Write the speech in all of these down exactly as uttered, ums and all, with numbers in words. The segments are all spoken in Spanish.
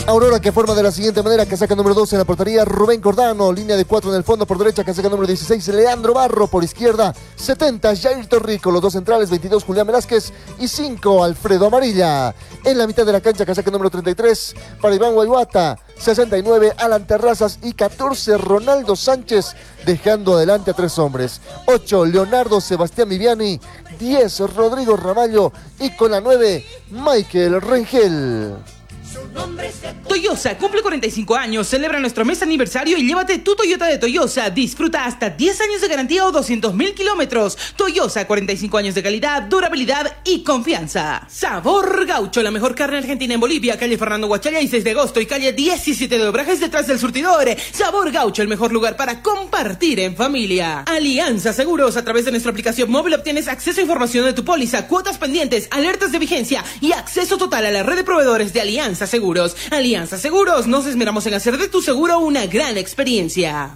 Aurora, que forma de la siguiente manera: casaca número doce en la portería, Rubén Cordano. Línea de cuatro en el fondo por derecha, casaca número dieciséis, Leandro Barro. Por izquierda, setenta, Jair Torrico. Los dos centrales, veintidós, Julián Velázquez. Y cinco, Alfredo Amarilla. En la mitad de la cancha, casaca número treinta y tres para Iván Guayuata. sesenta y nueve, Alan Terrazas. Y catorce, Ronaldo Sánchez, dejando adelante a tres hombres. ocho, Leonardo Sebastián Viviani. diez, Rodrigo Ramallo. Y con la nueve, Michael Rengel. Toyosa cumple cuarenta y cinco años, celebra nuestro mes aniversario y llévate tu Toyota de Toyosa. Disfruta hasta diez años de garantía o doscientos mil kilómetros. Toyosa, cuarenta y cinco años de calidad, durabilidad y confianza. Sabor Gaucho, la mejor carne argentina en Bolivia. Calle Fernando Guachalla y seis de agosto y calle diecisiete de Obrajes detrás del surtidor. Sabor Gaucho, el mejor lugar para compartir en familia. Alianza Seguros, a través de nuestra aplicación móvil obtienes acceso a información de tu póliza, cuotas pendientes, alertas de vigencia y acceso total a la red de proveedores de Alianza Seguros. Alianza Seguros, nos esmeramos en hacer de tu seguro una gran experiencia.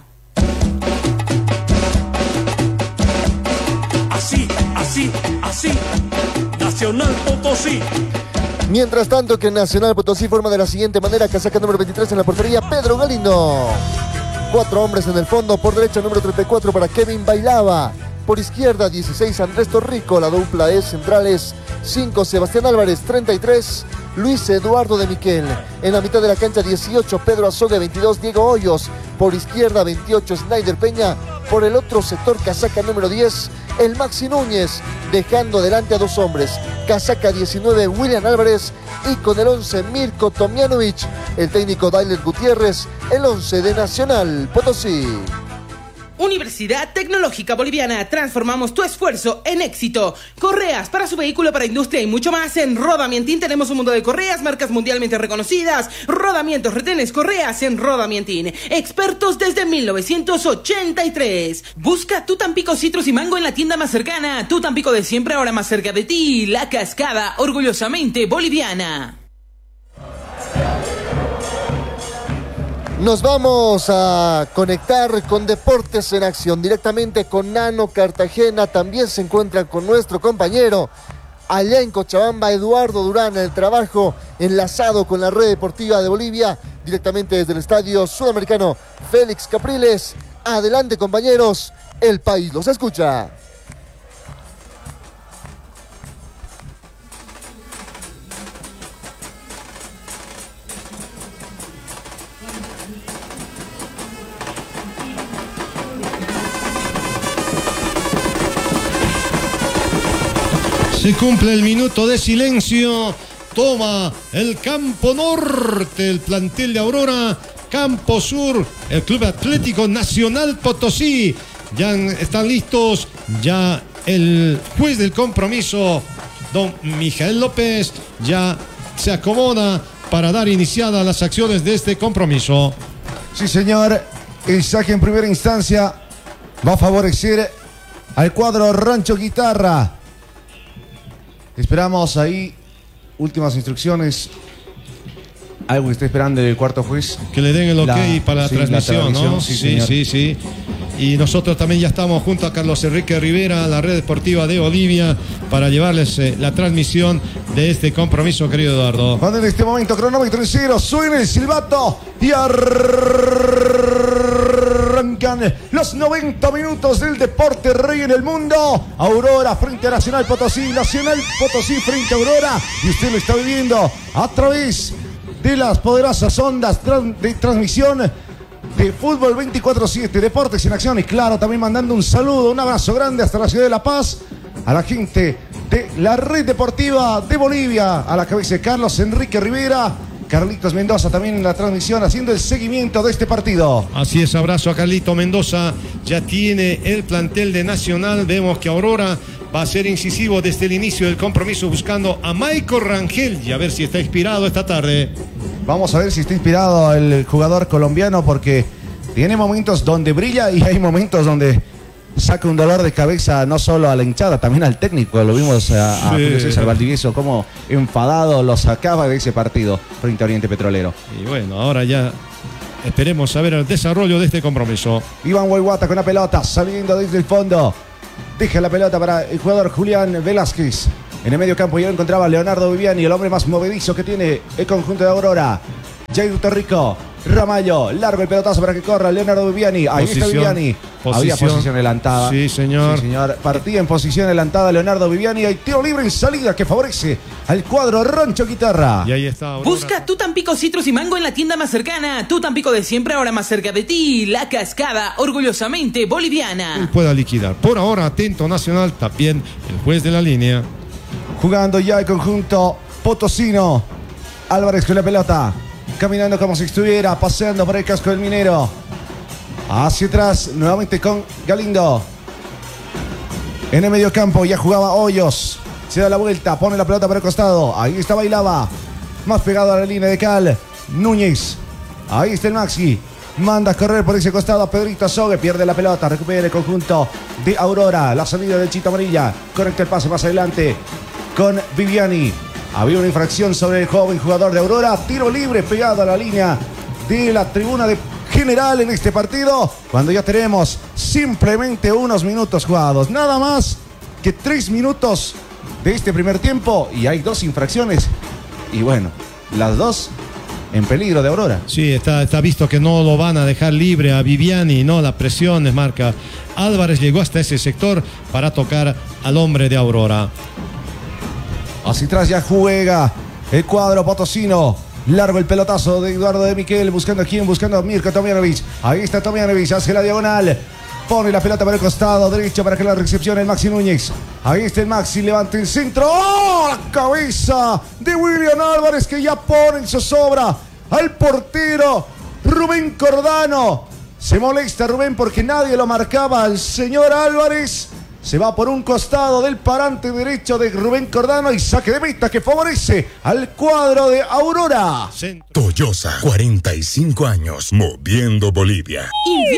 Así, así, así, Nacional Potosí. Mientras tanto, que Nacional Potosí forma de la siguiente manera: casaca número veintitrés en la portería, Pedro Galindo. Cuatro hombres en el fondo, por derecha número treinta y cuatro para Kevin Bailaba. Por izquierda, dieciséis, Andrés Torrico. La dupla es centrales, cinco, Sebastián Álvarez. Treinta y tres, Luis Eduardo de Miquel. En la mitad de la cancha, dieciocho, Pedro Azogue. Veintidós, Diego Hoyos. Por izquierda, veintiocho, Snyder Peña. Por el otro sector, casaca número diez, el Maxi Núñez, dejando adelante a dos hombres. Casaca diecinueve, William Álvarez. Y con el once, Mirko Tomjanovic. El técnico Dailer Gutiérrez. El once de Nacional Potosí. Universidad Tecnológica Boliviana, transformamos tu esfuerzo en éxito. Correas para su vehículo, para industria y mucho más. En Rodamientín tenemos un mundo de correas, marcas mundialmente reconocidas. Rodamientos, retenes, correas en Rodamientín. Expertos desde mil novecientos ochenta y tres. Busca tu Tampico Citrus y Mango en la tienda más cercana. Tu Tampico de siempre, ahora más cerca de ti. La Cascada, orgullosamente boliviana. Nos vamos a conectar con Deportes en Acción, directamente con Nano Cartagena. También se encuentra con nuestro compañero allá en Cochabamba, Eduardo Durán, el trabajo enlazado con la red deportiva de Bolivia, directamente desde el Estadio Sudamericano Félix Capriles. Adelante, compañeros, el país los escucha. Se cumple el minuto de silencio. Toma el campo norte, el plantel de Aurora. Campo sur, el Club Atlético Nacional Potosí. Ya están listos. Ya el juez del compromiso, don Mijael López, ya se acomoda para dar iniciada las acciones de este compromiso. Sí, señor. El saque en primera instancia va a favorecer al cuadro Rancho Guitarra. Esperamos ahí últimas instrucciones. Algo que está esperando el cuarto juez. Que le den el ok la, para la, sí, transmisión, la transmisión, ¿no? Sí, sí, sí, sí. Y nosotros también ya estamos junto a Carlos Enrique Rivera, la red deportiva de Bolivia, para llevarles eh, la transmisión de este compromiso, querido Eduardo. Cuando en este momento cronómetro en cero, suena el silbato y arrancan los noventa minutos del deporte rey en el mundo. Aurora frente a Nacional Potosí, Nacional Potosí frente a Aurora, y usted lo está viviendo a través de las poderosas ondas de transmisión de Fútbol veinticuatro siete, Deportes en Acción. Y claro, también mandando un saludo, un abrazo grande hasta la ciudad de La Paz, a la gente de la red deportiva de Bolivia, a la cabeza de Carlos Enrique Rivera, Carlitos Mendoza también en la transmisión, haciendo el seguimiento de este partido. Así es, abrazo a Carlito Mendoza. Ya tiene el plantel de Nacional. Vemos que Aurora va a ser incisivo desde el inicio del compromiso, buscando a Michael Rangel y a ver si está inspirado esta tarde. Vamos a ver si está inspirado el jugador colombiano, porque tiene momentos donde brilla y hay momentos donde saca un dolor de cabeza no solo a la hinchada, también al técnico. Lo vimos a, a sí. Julio César Valdivieso como enfadado lo sacaba de ese partido frente a Oriente Petrolero. Y bueno, ahora ya esperemos saber el desarrollo de este compromiso. Iván Guayuata con la pelota, saliendo desde el fondo. Deja la pelota para el jugador Julián Velázquez. En el medio campo ya lo encontraba Leonardo Viviani, el hombre más movedizo que tiene el conjunto de Aurora. Jair Torrico. Ramallo, largo el pelotazo para que corra Leonardo Viviani. Ahí Posición, está Viviani. posición. Había posición adelantada. Sí, señor. Sí, señor. Partía en posición adelantada Leonardo Viviani. Hay tiro libre en salida que favorece al cuadro Rancho Guitarra. Y ahí está Aurora. Busca tu Tampico Citrus y Mango en la tienda más cercana. Tu Tampico de siempre, ahora más cerca de ti. La Cascada, orgullosamente Él boliviana. pueda liquidar. Por ahora, atento Nacional, también el juez de la línea. Jugando ya el conjunto potosino. Álvarez con la pelota. Caminando como si estuviera paseando por el casco del Minero. Hacia atrás, nuevamente con Galindo. En el medio campo ya jugaba Hoyos. Se da la vuelta, pone la pelota por el costado. Ahí está Bailaba. Más pegado a la línea de cal. Núñez. Ahí está el Maxi. Manda a correr por ese costado a Pedrito Sogue. Pierde la pelota. Recupera el conjunto de Aurora. La salida del Chito Amarilla. Conecta el pase más adelante con Viviani. Había una infracción sobre el joven jugador de Aurora. Tiro libre pegado a la línea de la tribuna de general en este partido. Cuando ya tenemos simplemente unos minutos jugados. Nada más que tres minutos de este primer tiempo. Y hay dos infracciones. Y bueno, las dos en peligro de Aurora. Sí, está, está visto que no lo van a dejar libre a Viviani, no, la presión es marca. Álvarez llegó hasta ese sector para tocar al hombre de Aurora. Hacia atrás ya juega el cuadro potosino. Largo el pelotazo de Eduardo de Miquel. Buscando a quién, buscando a Mirko Tomjanovic. Ahí está Tomjanovic, hace la diagonal. Pone la pelota para el costado derecho para que la recepcione el Maxi Núñez. Ahí está el Maxi, levanta el centro. ¡Oh! La cabeza de William Álvarez que ya pone en zozobra al portero Rubén Cordano. Se molesta Rubén porque nadie lo marcaba al señor Álvarez. Se va por un costado del parante derecho de Rubén Cordano y saque de meta que favorece al cuadro de Aurora. Toyosa, cuarenta y cinco años, moviendo Bolivia.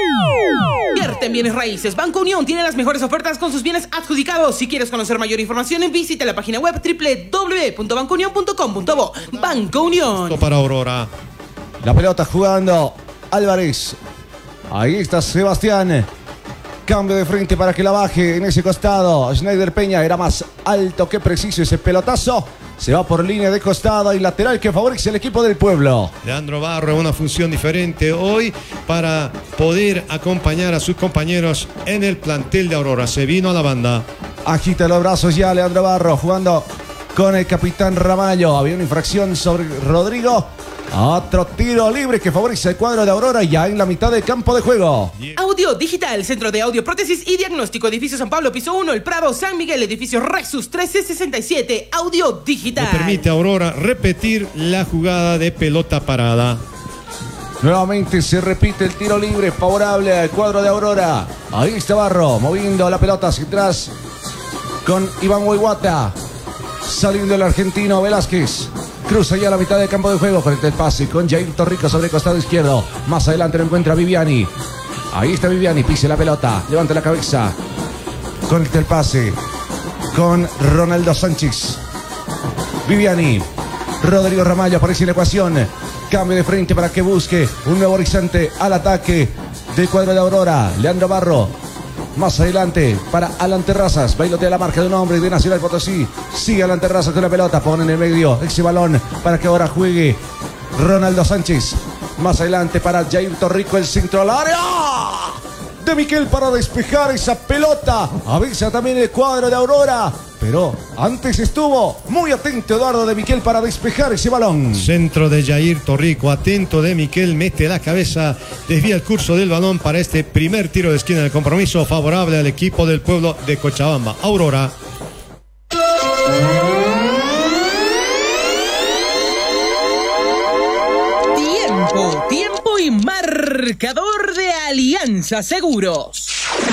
Invierte en bienes raíces. Banco Unión tiene las mejores ofertas con sus bienes adjudicados. Si quieres conocer mayor información, visita la página web doble u doble u doble u punto banco unión punto com punto bo. Banco Unión. Para Aurora. La pelota jugando Álvarez. Ahí está Sebastián. Cambio de frente para que la baje en ese costado. Schneider Peña era más alto que preciso ese pelotazo. Se va por línea de costado y lateral que favorece el equipo del pueblo. Leandro Barro, una función diferente hoy para poder acompañar a sus compañeros en el plantel de Aurora. Se vino a la banda. Agita los brazos ya Leandro Barro jugando con el capitán Ramallo. Había una infracción sobre Rodrigo. Otro tiro libre que favorece el cuadro de Aurora ya en la mitad del campo de juego. Audio Digital, Centro de Audio, Prótesis y Diagnóstico, Edificio San Pablo, Piso uno, El Prado, San Miguel, Edificio Rexus trece sesenta y siete. Audio Digital. Le permite a Aurora repetir la jugada de pelota parada. Nuevamente se repite el tiro libre favorable al cuadro de Aurora. Ahí está Barro moviendo la pelota hacia atrás con Iván Huiguata. Saliendo el argentino Velázquez. Cruza ya la mitad del campo de juego. Conecta el pase con Jair Torrico sobre el costado izquierdo. Más adelante lo encuentra Viviani. Ahí está Viviani. Pise la pelota. Levanta la cabeza. Conecta el pase con Ronaldo Sánchez. Viviani. Rodrigo Ramallo aparece en la ecuación. Cambio de frente para que busque un nuevo horizonte al ataque del cuadro de Aurora. Leandro Barro. Más adelante para Alan Terrazas. Bailotea la marca de un hombre de Nacional Potosí. Sigue Alan Terrazas con la pelota. Pone en el medio ese balón para que ahora juegue Ronaldo Sánchez. Más adelante para Jair Torrico. El centro al área de Miquel para despejar esa pelota. Avisa también el cuadro de Aurora. Pero antes estuvo muy atento Eduardo de Miquel para despejar ese balón. Centro de Jair Torrico, atento de Miquel, mete la cabeza, desvía el curso del balón para este primer tiro de esquina del compromiso favorable al equipo del pueblo de Cochabamba. Aurora. Tiempo, tiempo y marcador de Alianza Seguros.